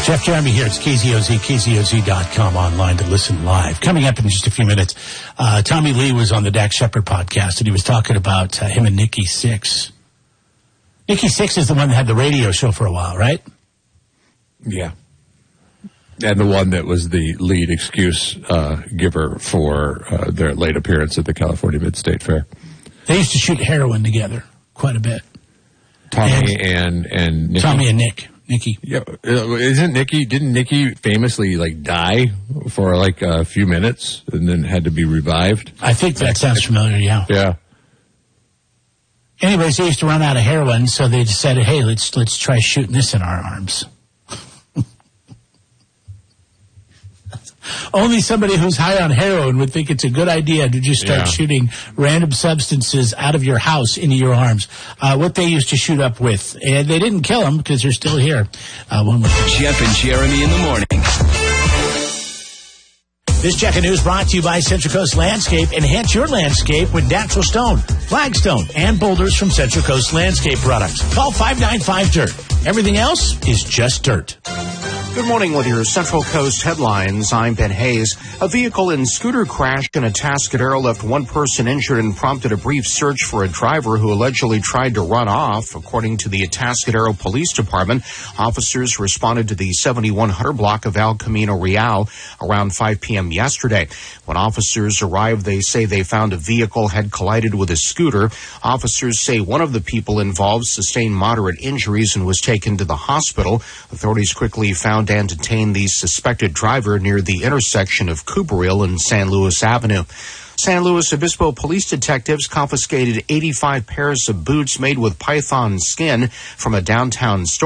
Jeff Jeremy here. It's KZOZ, KZOZ.com, online to listen live. Coming up in just a few minutes, Tommy Lee was on the Dax Shepard podcast, and he was talking about him and Nikki Sixx. Nikki Sixx is the one that had the radio show for a while, right? Yeah. And the one that was the lead excuse giver for their late appearance at the California Mid-State Fair. They used to shoot heroin together quite a bit. Tommy and Nikki. Tommy and Nikki. Yeah, didn't Nikki famously die for a few minutes and then had to be revived? I think that sounds familiar, yeah. Yeah. Anyways, they used to run out of heroin, so they decided, hey, let's try shooting this in our arms. Only somebody who's high on heroin would think it's a good idea to just start shooting random substances out of your house into your arms. What they used to shoot up with. And they didn't kill them because they're still here. Jeff and Jeremy in the morning. This Check of News brought to you by Central Coast Landscape. Enhance your landscape with natural stone, flagstone, and boulders from Central Coast Landscape Products. Call 595-DIRT. Everything else is just dirt. Good morning with your Central Coast headlines. I'm Ben Hayes. A vehicle and scooter crash in Atascadero left one person injured and prompted a brief search for a driver who allegedly tried to run off. According to the Atascadero Police Department, officers responded to the 7100 block of El Camino Real around 5 p.m. yesterday. When officers arrived, they say they found a vehicle had collided with a scooter. Officers say one of the people involved sustained moderate injuries and was taken to the hospital. Authorities quickly found and detained the suspected driver near the intersection of Cooperville and San Luis Avenue. San Luis Obispo police detectives confiscated 85 pairs of boots made with python skin from a downtown store.